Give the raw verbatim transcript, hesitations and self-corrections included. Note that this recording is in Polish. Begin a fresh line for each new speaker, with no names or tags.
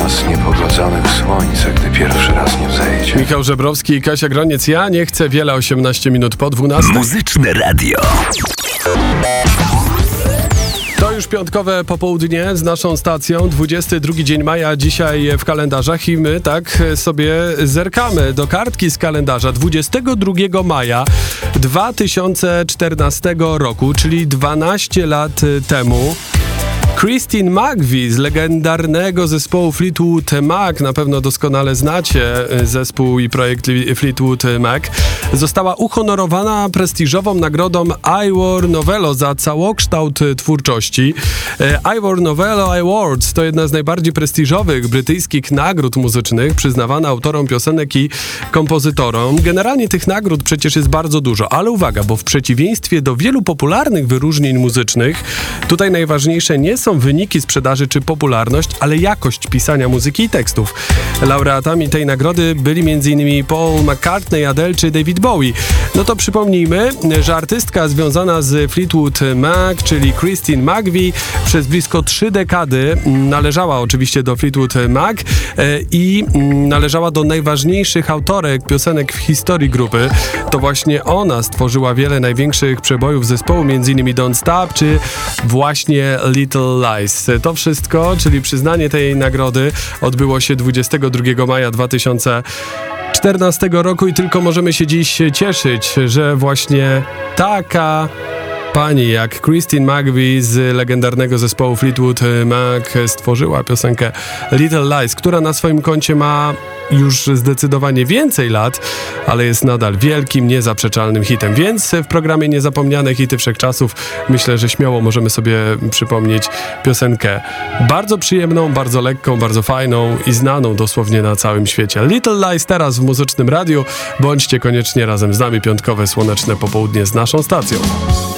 nas niepogodzonych słońce, gdy pierwszy raz nie wzejdzie.
Michał Żebrowski i Kasia Groniec. Ja nie chcę wiele, osiemnaście minut po dwunastej.
Muzyczne radio.
To już piątkowe popołudnie z naszą stacją, dwudziesty drugi dzień maja dzisiaj w kalendarzach i my tak sobie zerkamy do kartki z kalendarza dwudziestego drugiego maja dwa tysiące czternastego roku, czyli dwanaście lat temu. Christine McVie z legendarnego zespołu Fleetwood Mac, na pewno doskonale znacie zespół i projekt Fleetwood Mac, została uhonorowana prestiżową nagrodą Ivor Novello za całokształt twórczości. Ivor Novello Awards to jedna z najbardziej prestiżowych brytyjskich nagród muzycznych, przyznawana autorom piosenek i kompozytorom. Generalnie tych nagród przecież jest bardzo dużo, ale uwaga, bo w przeciwieństwie do wielu popularnych wyróżnień muzycznych, tutaj najważniejsze nie są wyniki sprzedaży czy popularność, ale jakość pisania muzyki i tekstów. Laureatami tej nagrody byli m.in. Paul McCartney, Adele czy David Bowie. No to przypomnijmy, że artystka związana z Fleetwood Mac, czyli Christine McVie, przez blisko trzy dekady należała oczywiście do Fleetwood Mac i należała do najważniejszych autorek piosenek w historii grupy. To właśnie ona stworzyła wiele największych przebojów zespołu, m.in. Don't Stop czy właśnie Little Lies. To wszystko, czyli przyznanie tej nagrody, odbyło się dwudziestego drugiego maja dwa tysiące czternastego roku i tylko możemy się dziś cieszyć, że właśnie taka pani jak Christine McVie z legendarnego zespołu Fleetwood Mac stworzyła piosenkę Little Lies, która na swoim koncie ma już zdecydowanie więcej lat, ale jest nadal wielkim, niezaprzeczalnym hitem. Więc w programie Niezapomniane hity wszechczasów myślę, że śmiało możemy sobie przypomnieć piosenkę bardzo przyjemną, bardzo lekką, bardzo fajną i znaną dosłownie na całym świecie. Little Lies teraz w Muzycznym Radiu. Bądźcie koniecznie razem z nami, piątkowe słoneczne popołudnie z naszą stacją.